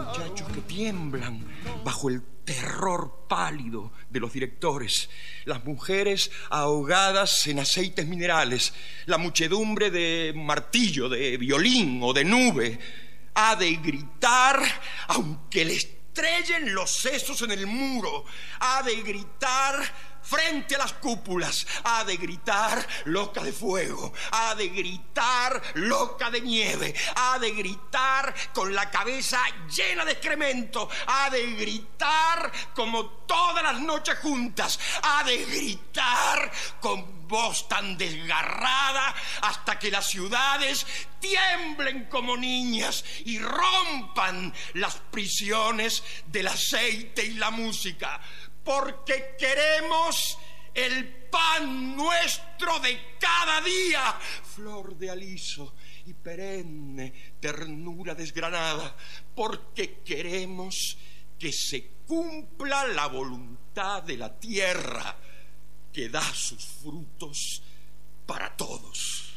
muchachos que tiemblan bajo el terror pálido de los directores, las mujeres ahogadas en aceites minerales, la muchedumbre de martillo, de violín o de nube, ha de gritar aunque le estrellen los sesos en el muro, ha de gritar frente a las cúpulas, ha de gritar loca de fuego, ha de gritar loca de nieve, ha de gritar con la cabeza llena de excremento, ha de gritar como todas las noches juntas, ha de gritar con voz tan desgarrada hasta que las ciudades tiemblen como niñas y rompan las prisiones del aceite y la música. Porque queremos el pan nuestro de cada día, flor de aliso y perenne ternura desgranada, porque queremos que se cumpla la voluntad de la tierra que da sus frutos para todos.